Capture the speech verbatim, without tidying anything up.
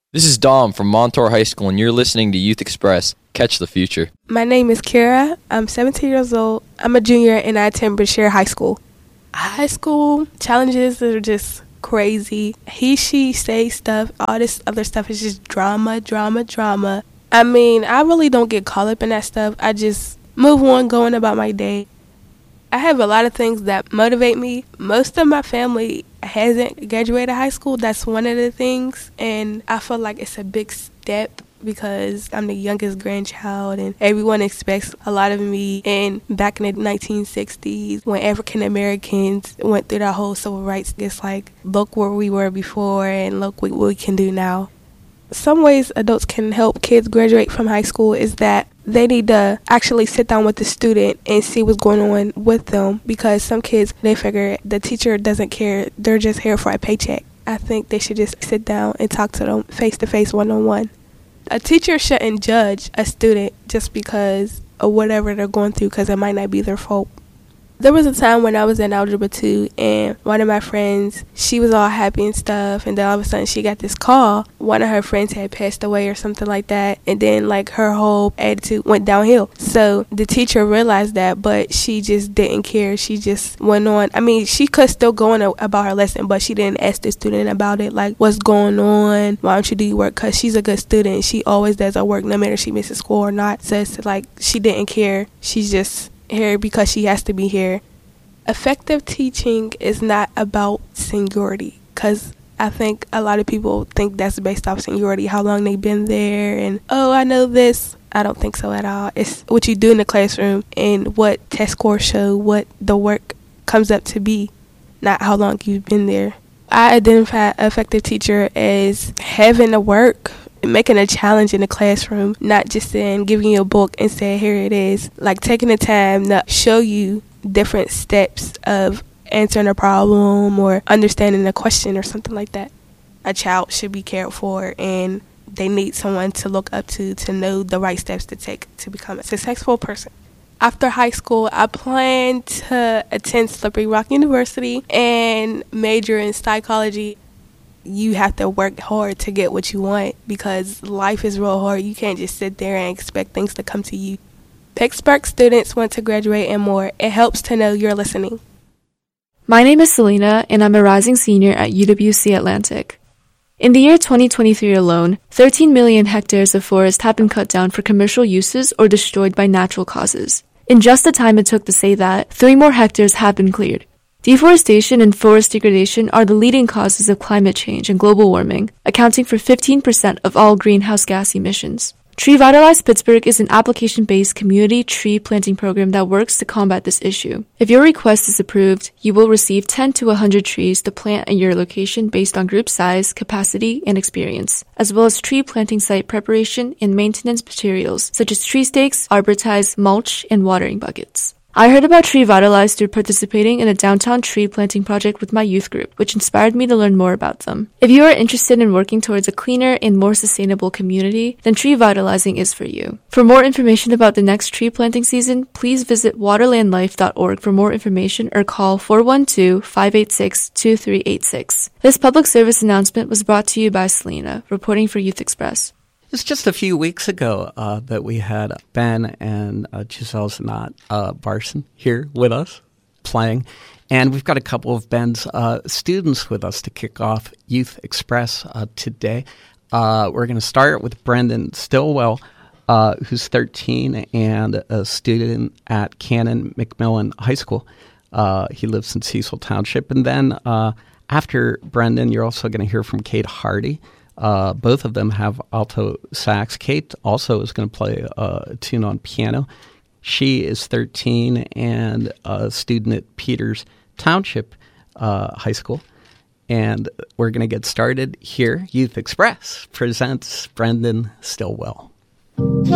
This is Dom from Montour High School, and you're listening to Youth Express. Catch the future. My name is Kara. I'm seventeen years old. I'm a junior, and I attend Brashear High School. High school challenges are just crazy. He, she, say stuff. All this other stuff is just drama, drama, drama. I mean, I really don't get caught up in that stuff. I just move on, going about my day. I have a lot of things that motivate me. Most of my family hasn't graduated high school. That's one of the things. And I feel like it's a big step because I'm the youngest grandchild and everyone expects a lot of me. And back in the nineteen sixties, when African Americans went through that whole civil rights, it's like, look where we were before and look what we can do now. Some ways adults can help kids graduate from high school is that they need to actually sit down with the student and see what's going on with them, because some kids, they figure the teacher doesn't care, they're just here for a paycheck. I think they should just sit down and talk to them face-to-face, one-on-one. A teacher shouldn't judge a student just because of whatever they're going through, because it might not be their fault. There was a time when I was in Algebra two, and one of my friends, she was all happy and stuff, and then all of a sudden she got this call. One of her friends had passed away or something like that, and then like her whole attitude went downhill. So the teacher realized that, but she just didn't care. She just went on. I mean, she could still go on about her lesson, but she didn't ask the student about it, like, what's going on? Why don't you do your work? Because she's a good student. She always does her work, no matter if she misses school or not. So it's like she didn't care. She's just here because she has to be here. Effective teaching is not about seniority, because I think a lot of people think that's based off seniority, how long they've been there, and oh, I know this. I don't think so at all. It's what you do in the classroom and what test scores show, what the work comes up to be, not how long you've been there. I identify an effective teacher as having the work, making a challenge in the classroom, not just saying, giving you a book and saying, here it is. Like taking the time to show you different steps of answering a problem or understanding a question or something like that. A child should be cared for, and they need someone to look up to to know the right steps to take to become a successful person. After high school, I plan to attend Slippery Rock University and major in psychology. You have to work hard to get what you want, because life is real hard. You can't just sit there and expect things to come to you. Pittsburgh students want to graduate and more. It helps to know you're listening. My name is Selena, and I'm a rising senior at U W C Atlantic. In the year twenty twenty-three alone, thirteen million hectares of forest have been cut down for commercial uses or destroyed by natural causes. In just the time it took to say that, three more hectares have been cleared. Deforestation and forest degradation are the leading causes of climate change and global warming, accounting for fifteen percent of all greenhouse gas emissions. Tree Vitalize Pittsburgh is an application-based community tree planting program that works to combat this issue. If your request is approved, you will receive ten to one hundred trees to plant at your location based on group size, capacity, and experience, as well as tree planting site preparation and maintenance materials such as tree stakes, arbor ties, mulch, and watering buckets. I heard about Tree Vitalize through participating in a downtown tree planting project with my youth group, which inspired me to learn more about them. If you are interested in working towards a cleaner and more sustainable community, then Tree Vitalizing is for you. For more information about the next tree planting season, please visit waterland life dot org for more information or call four one two, five eight six, two three eight six. This public service announcement was brought to you by Selena, reporting for Youth Express. It's just a few weeks ago uh, that we had Ben and uh, Giselle Zanat uh, Barson here with us playing. And we've got a couple of Ben's uh, students with us to kick off Youth Express uh, today. Uh, we're going to start with Brendan Stillwell, uh, who's thirteen and a student at Canon McMillan High School. Uh, he lives in Cecil Township. And then uh, after Brendan, you're also going to hear from Kate Hardy. Uh, both of them have alto sax. Kate also is going to play uh, a tune on piano. She is thirteen and a student at Peters Township uh, High School. And we're going to get started here. Youth Express presents Brendan Stillwell.